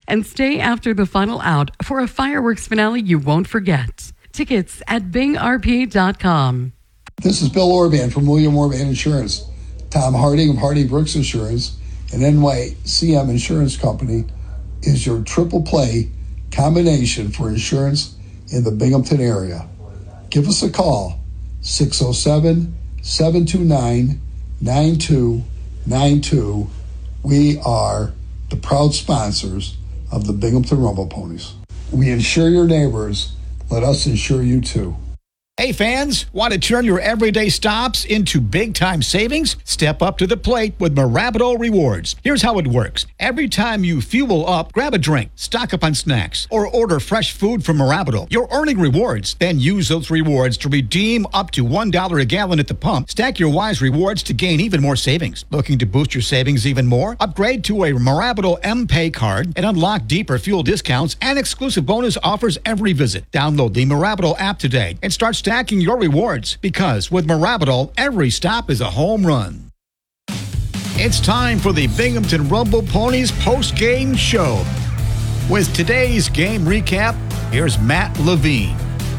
and stay after the final out for a fireworks finale you won't forget. Tickets at bingrpa.com. This is Bill Orban from William Orban Insurance. Tom Harding of Harding Brooks Insurance and NYCM Insurance Company is your triple play combination for insurance in the Binghamton area. Give us a call, 607-729-9292. We are the proud sponsors of the Binghamton Rumble Ponies. We insure your neighbors. Let us insure you too. Hey fans, want to turn your everyday stops into big-time savings? Step up to the plate with Marabito Rewards. Here's how it works. Every time you fuel up, grab a drink, stock up on snacks, or order fresh food from Marabito. You're earning rewards. Then use those rewards to redeem up to $1 a gallon at the pump. Stack your Wise rewards to gain even more savings. Looking to boost your savings even more? Upgrade to a Marabito M-Pay card and unlock deeper fuel discounts and exclusive bonus offers every visit. Download the Marabito app today and start stacking your rewards, because with Marabito, every stop is a home run. It's time for the Binghamton Rumble Ponies post-game show. With today's game recap, here's Matt Levine.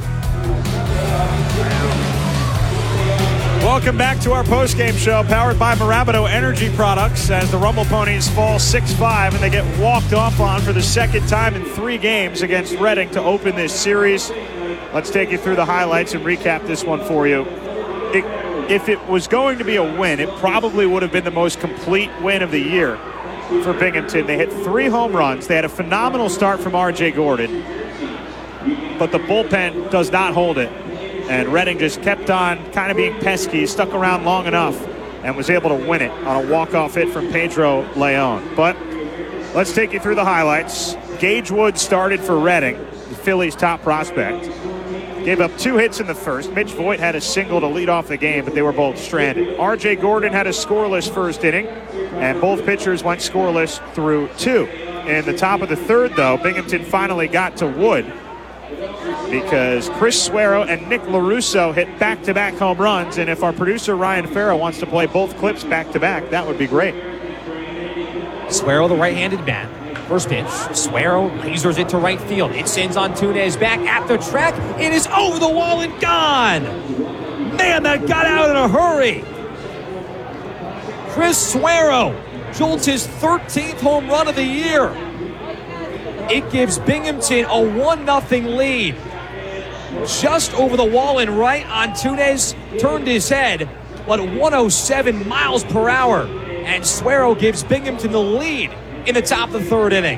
Welcome back to our post-game show, powered by Marabito Energy Products, as the Rumble Ponies fall 6-5 and they get walked off on for the second time in 3 games against Reading to open this series. Let's take you through the highlights and recap this one for you. If it was going to be a win, it probably would have been the most complete win of the year for Binghamton. They hit 3 home runs. They had a phenomenal start from R.J. Gordon, but the bullpen does not hold it. And Reading just kept on kind of being pesky, stuck around long enough, and was able to win it on a walk-off hit from Pedro Leon. But let's take you through the highlights. Gage Wood started for Reading, the Phillies' top prospect. Gave up 2 hits in the first. Mitch Voigt had a single to lead off the game, but they were both stranded. R.J. Gordon had a scoreless first inning, and both pitchers went scoreless through 2. In the top of the third, though, Binghamton finally got to Wood because Chris Suero and Nick LaRusso hit back-to-back home runs, and if our producer Ryan Farrow wants to play both clips back-to-back, that would be great. Suero, the right-handed bat. First pitch, Suero lasers it to right field. It sends Antunes back at the track. It is over the wall and gone. Man, that got out in a hurry. Chris Suero jolts his 13th home run of the year. It gives Binghamton a 1-0 lead. Just over the wall and right, Antunes turned his head, but 107 miles per hour. And Suero gives Binghamton the lead in the top of the third inning.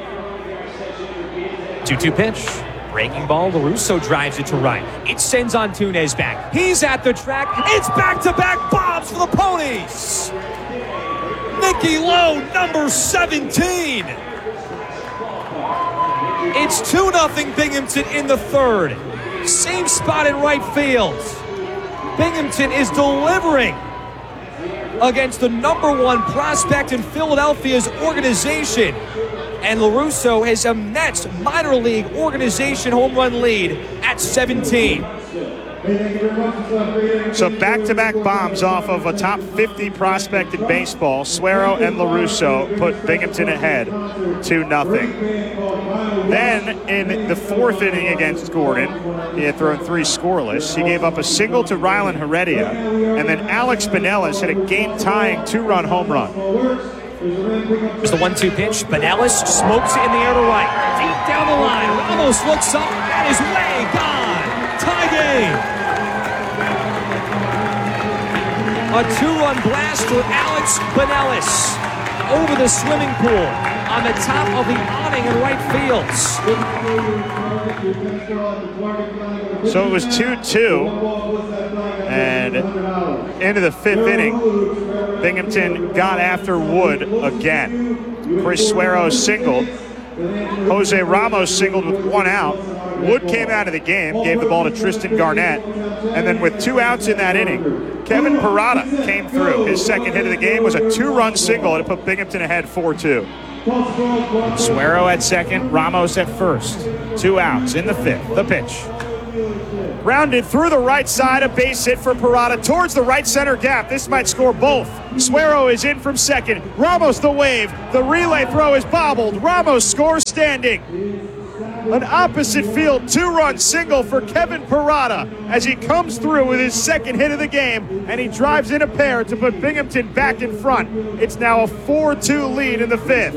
2-2 pitch. Breaking ball. LaRusso drives it to right. It sends Antunes back. He's at the track. It's back-to-back bombs for the Ponies. Nicky Lowe, number 17. It's 2-0 Binghamton in the third. Same spot in right field. Binghamton is delivering against the number 1 prospect in Philadelphia's organization. And LaRusso has a Mets minor league organization home run lead at 17. So back-to-back bombs off of a top 50 prospect in baseball. Suero and LaRusso put Binghamton ahead 2-0. Then in the 4th inning against Gordon, he had thrown 3 scoreless. He gave up a single to Rylan Heredia, and then Alex Benelis hit a game-tying 2-run home run. It's the 1-2 pitch. Benelis smokes it in the air to right. Deep down the line. Ramos looks up. That is way gone. Tie game. A 2-run blast for Alex Benelis over the swimming pool on the top of the awning in right field. So it was 2-2, and into the 5th inning, Binghamton got after Wood again. Chris Suero singled. Jose Ramos singled with 1 out. Wood came out of the game, gave the ball to Tristan Garnett, and then with 2 outs in that inning, Kevin Parada came through. His second hit of the game was a 2-run single, and it put Binghamton ahead 4-2. Suero at second, Ramos at first. 2 outs in the 5th. The pitch. Grounded through the right side, a base hit for Parada towards the right center gap. This might score both. Suero is in from second. Ramos the wave. The relay throw is bobbled. Ramos scores standing. An opposite field 2-run single for Kevin Parada as he comes through with his second hit of the game, and he drives in a pair to put Binghamton back in front. It's now a 4-2 lead in the fifth.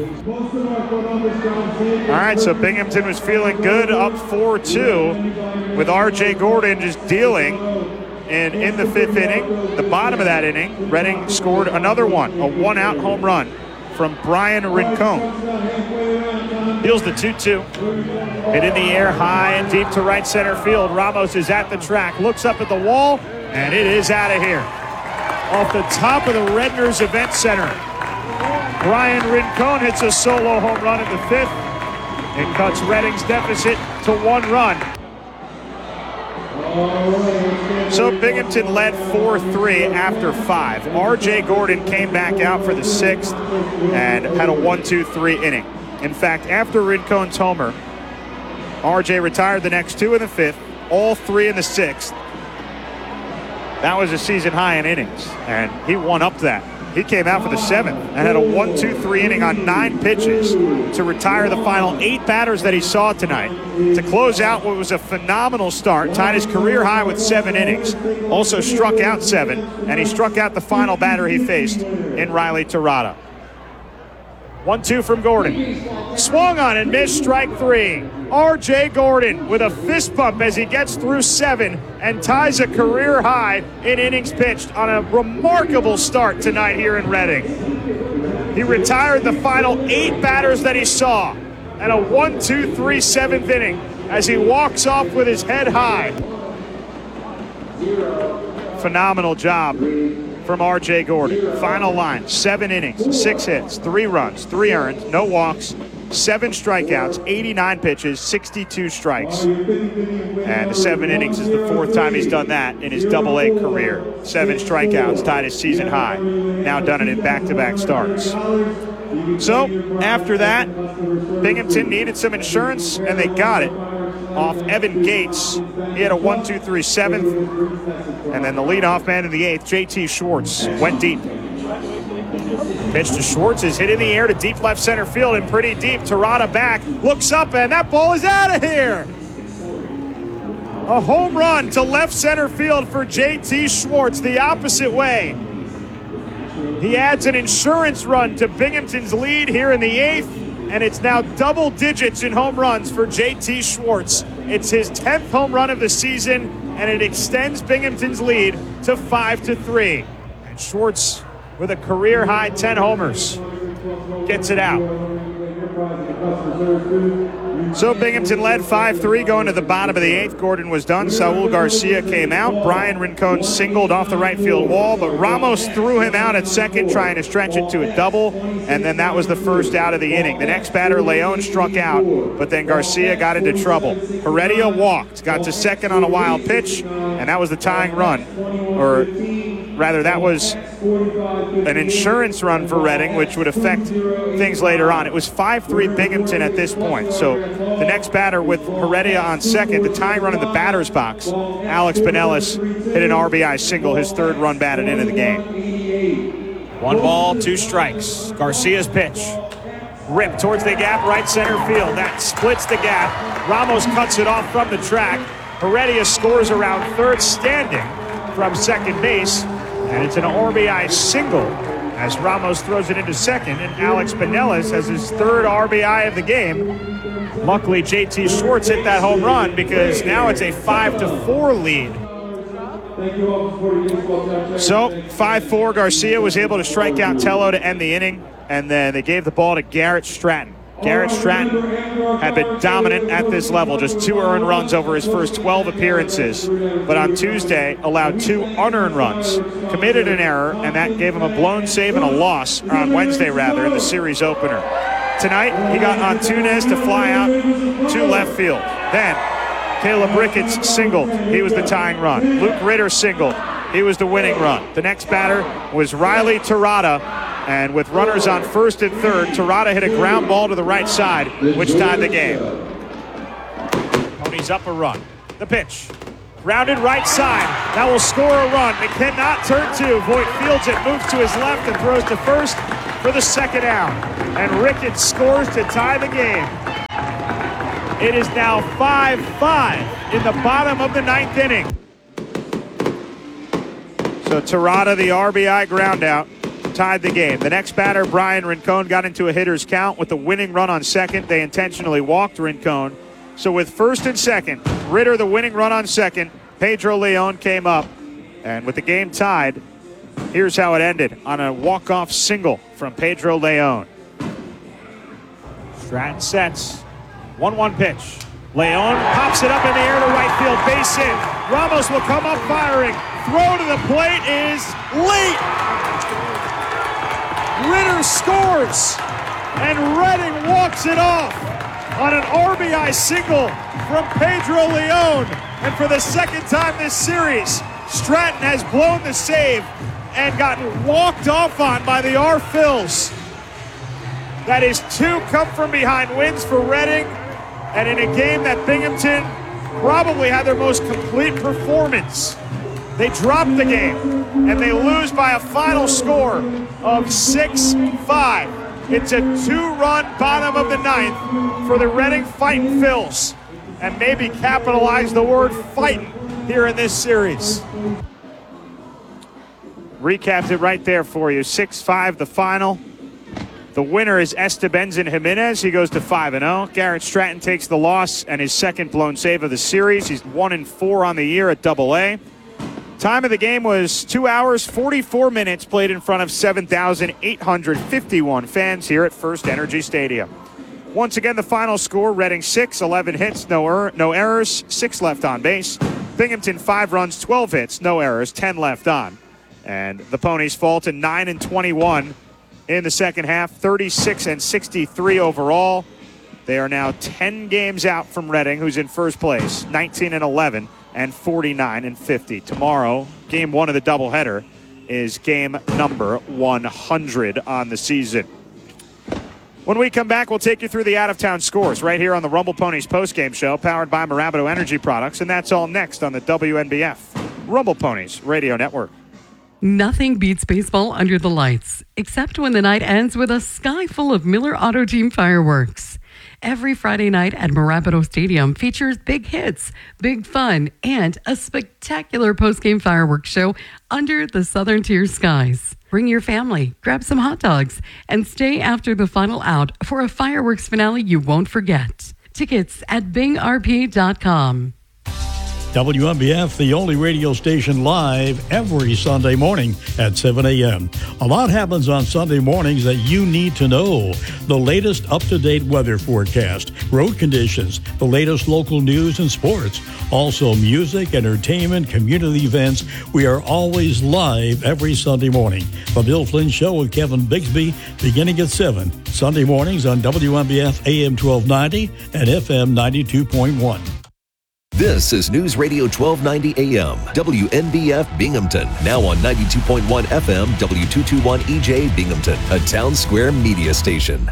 All right, so Binghamton was feeling good, up 4-2, with R.J. Gordon just dealing. And in the fifth inning, the bottom of that inning, Reading scored another one, a one-out home run from Brian Rincon. Deals the 2-2. Hit in the air high and deep to right center field. Ramos is at the track, looks up at the wall, and it is out of here. Off the top of the Redner's Event Center. Brian Rincon hits a solo home run in the fifth. It cuts Reading's deficit to 1 run. So Binghamton led 4-3 after 5. R.J. Gordon came back out for the 6th and had a 1-2-3 inning. In fact, after Rincon's homer, R.J. retired the next 2 in the 5th, all 3 in the 6th. That was a season high in innings, and he won up that. He came out for the 7th and had a 1-2-3 inning on 9 pitches to retire the final 8 batters that he saw tonight. To close out what was a phenomenal start, tied his career high with 7 innings, also struck out 7, and he struck out the final batter he faced in Riley Terada. 1-2 from Gordon. Swung on and missed, strike 3. R.J. Gordon with a fist bump as he gets through 7 and ties a career high in innings pitched on a remarkable start tonight here in Reading. He retired the final 8 batters that he saw and a 1-2-3 7th inning as he walks off with his head high. Phenomenal job from R.J. Gordon. Final line, 7 innings, 6 hits, 3 runs, 3 earned, no walks, 7 strikeouts, 89 pitches, 62 strikes. And the 7 innings is the 4th time he's done that in his Double-A career. 7 strikeouts, tied his season high. Now done it in back-to-back starts. So, after that, Binghamton needed some insurance, and they got it off Evan Gates. He had a 1-2-3 7th, and then the leadoff man in the 8th, J.T. Schwartz, went deep. Pitch to Schwartz is hit in the air to deep left center field and pretty deep. Terada back, looks up, and that ball is out of here. A home run to left center field for J.T. Schwartz, the opposite way. He adds an insurance run to Binghamton's lead here in the 8th. And it's now double digits in home runs for J.T. Schwartz. It's his 10th home run of the season, and it extends Binghamton's lead to 5-3. And Schwartz, with a career-high 10 homers, gets it out. So Binghamton led 5-3 going to the bottom of the 8th. Gordon was done. Saul Garcia came out. Brian Rincon singled off the right field wall, but Ramos threw him out at second, trying to stretch it to a double, and then that was the first out of the inning. The next batter, Leon, struck out, but then Garcia got into trouble. Heredia walked, got to second on a wild pitch, and that was the tying run. Or rather, that was an insurance run for Reading, which would affect things later on. It was 5-3 Binghamton at this point. So the next batter with Heredia on second, the tying run in the batter's box, Alex Pinellas hit an RBI single, his 3rd run batted into the game. 1 ball, 2 strikes. Garcia's pitch. Rip towards the gap, right center field. That splits the gap. Ramos cuts it off from the track. Heredia scores around 3rd standing from second base. And it's an RBI single as Ramos throws it into second, and Alex Pinellas has his 3rd RBI of the game. Luckily, J.T. Schwartz hit that home run because now it's a 5-4 lead. So 5-4, Garcia was able to strike out Tello to end the inning, and then they gave the ball to Garrett Stratton. Garrett Stratton had been dominant at this level, just 2 earned runs over his first 12 appearances, but on Tuesday allowed 2 unearned runs, committed an error, and that gave him a blown save and a loss, or on Wednesday rather, in the series opener. Tonight, he got Antunes to fly out to left field. Then, Caleb Ricketts singled. He was the tying run. Luke Ritter singled. He was the winning run. The next batter was Riley Terada. And with runners on first and third, Terada hit a ground ball to the right side, which tied the game. Ponies up a run. The pitch. Grounded right side. That will score a run. It cannot turn two. Voit fields it, moves to his left, and throws to first for the second out. And Ricketts scores to tie the game. It is now 5-5 in the bottom of the ninth inning. So Terada, the RBI ground out, tied the game. The next batter, Brian Rincon, got into a hitter's count with the winning run on second. They intentionally walked Rincon. So with first and second, Ritter the winning run on second, Pedro Leon came up. And with the game tied, here's how it ended on a walk-off single from Pedro Leon. Stratton sets. 1-1 pitch. Leon pops it up in the air to right field, base hit. Ramos will come up firing. Throw to the plate is late. Ritter scores, and Redding walks it off on an RBI single from Pedro Leon. And for the second time this series, Stratton has blown the save and gotten walked off on by the R-Phils. That is two come-from-behind wins for Redding, and in a game that Binghamton probably had their most complete performance. They drop the game, and they lose by a final score of 6-5. It's a two-run bottom of the ninth for the Reading Fightin' Phils, and maybe capitalize the word fightin' here in this series. Recapped it right there for you. 6-5 the final. The winner is Estebenzen Jimenez. He goes to 5-0. Garrett Stratton takes the loss and his second blown save of the series. He's 1-4 on the year at Double-A. Time of the game was 2 hours, 44 minutes, played in front of 7,851 fans here at First Energy Stadium. Once again, the final score, Reading 6, 11 hits, no errors, 6 left on base. Binghamton 5 runs, 12 hits, no errors, 10 left on. And the Ponies fall to 9-21 in the second half, 36-63 overall. They are now 10 games out from Reading, who's in first place, 19-11 and 49-50. Tomorrow, game one of the doubleheader is game number 100 on the season. When we come back, we'll take you through the out-of-town scores right here on the Rumble Ponies postgame show, powered by Marabito Energy Products, and that's all next on the WNBF Rumble Ponies Radio Network. Nothing beats baseball under the lights, except when the night ends with a sky full of Miller Auto Team fireworks. Every Friday night at Marabito Stadium features big hits, big fun, and a spectacular postgame fireworks show under the Southern Tier skies. Bring your family, grab some hot dogs, and stay after the final out for a fireworks finale you won't forget. Tickets at bingrpa.com. WNBF, the only radio station live every Sunday morning at 7 a.m. A lot happens on Sunday mornings that you need to know. The latest up-to-date weather forecast, road conditions, the latest local news and sports. Also music, entertainment, community events. We are always live every Sunday morning. The Bill Flynn Show with Kevin Bigsby beginning at 7. Sunday mornings on WNBF AM 1290 and FM 92.1. This is News Radio 1290 AM, WNBF Binghamton. Now on 92.1 FM, W221 EJ Binghamton, a Town Square media station.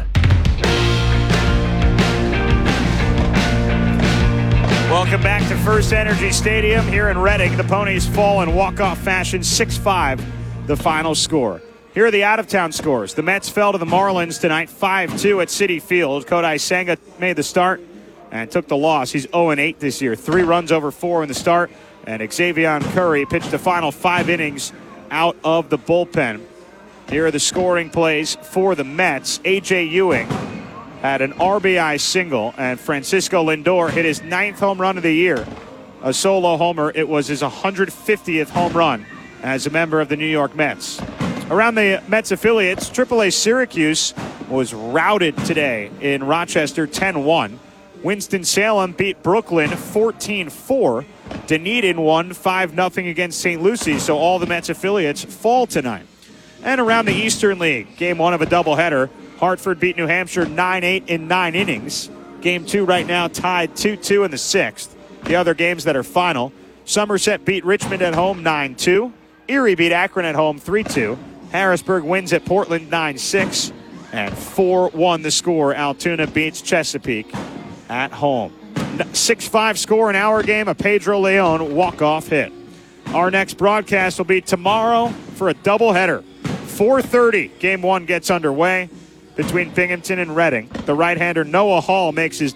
Welcome back to First Energy Stadium here in Reading. The Ponies fall in walk-off fashion, 6-5, the final score. Here are the out-of-town scores. The Mets fell to the Marlins tonight, 5-2 at Citi Field. Kodai Senga made the start and took the loss. He's 0-8 this year. 3 runs over 4 in the start. And Xavier Curry pitched the final 5 innings out of the bullpen. Here are the scoring plays for the Mets. A.J. Ewing had an RBI single, and Francisco Lindor hit his 9th home run of the year. A solo homer. It was his 150th home run as a member of the New York Mets. Around the Mets affiliates, AAA Syracuse was routed today in Rochester 10-1. Winston-Salem beat Brooklyn 14-4. Dunedin won 5-0 against St. Lucie, so all the Mets affiliates fall tonight. And around the Eastern League, game 1 of a doubleheader, Hartford beat New Hampshire 9-8 in 9 innings. Game 2 right now tied 2-2 in the 6th. The other games that are final, Somerset beat Richmond at home 9-2. Erie beat Akron at home 3-2. Harrisburg wins at Portland 9-6. And 4-1 the score. Altoona beats Chesapeake at home. 6-5 score in our game, a Pedro Leon walk-off hit. Our next broadcast will be tomorrow for a doubleheader. 4:30, Game 1 gets underway between Binghamton and Reading. The right-hander Noah Hall makes his